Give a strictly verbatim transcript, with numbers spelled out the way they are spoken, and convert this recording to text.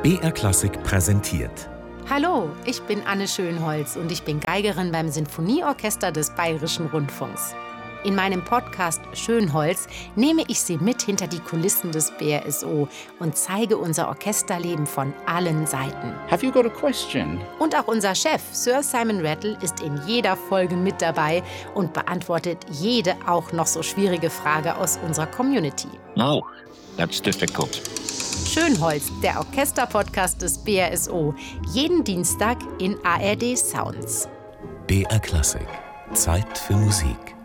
B R Klassik präsentiert. Hallo, ich bin Anne Schönholz und ich bin Geigerin beim Sinfonieorchester des Bayerischen Rundfunks. In meinem Podcast Schönholz nehme ich Sie mit hinter die Kulissen des B R S O und zeige unser Orchesterleben von allen Seiten. Have you got a question? Und auch unser Chef, Sir Simon Rattle, ist in jeder Folge mit dabei und beantwortet jede auch noch so schwierige Frage aus unserer Community. No, that's difficult. Schönholz, der Orchesterpodcast des B R S O. Jeden Dienstag in A R D Sounds. B R Klassik. Zeit für Musik.